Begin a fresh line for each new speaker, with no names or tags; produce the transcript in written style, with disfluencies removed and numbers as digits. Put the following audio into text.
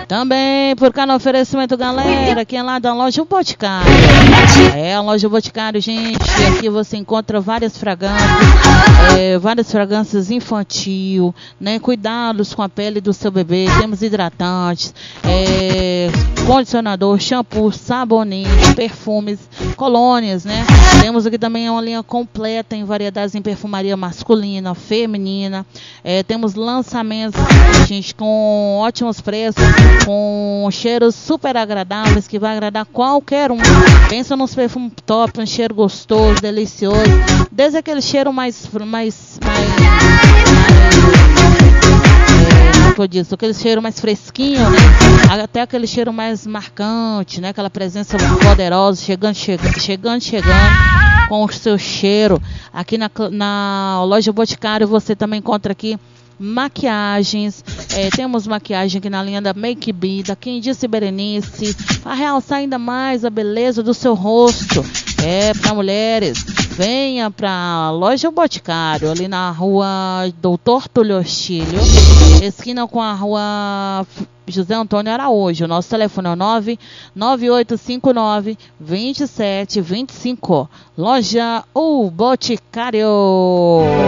Também por cá no oferecimento, galera, aqui é lá da loja Boticário. É a loja Boticário, gente. Aqui você encontra várias fragrâncias infantil, né? Cuidados com a pele do seu bebê. Temos hidratantes, condicionador, shampoo, sabonete, perfumes, colônias, né? Temos aqui também uma linha completa em variedades em perfumaria masculina, feminina. Temos lançamentos, gente, com ótimos preços, com cheiros super agradáveis que vai agradar qualquer um. Pensa nos perfumes top, um cheiro gostoso, delicioso, desde aquele cheiro aquele cheiro mais fresquinho, né? Até aquele cheiro mais marcante, né? Aquela presença poderosa, chegando com o seu cheiro. Aqui na loja Boticário você também encontra aqui maquiagens, temos maquiagem aqui na linha da Make Be, da Candice Berenice, para realçar ainda mais a beleza do seu rosto. Para mulheres, venha para a loja Boticário, ali na rua Doutor Túlio Ostílio, esquina com a rua José Antônio Araújo. O nosso telefone é 99859-2725. Loja O Boticário.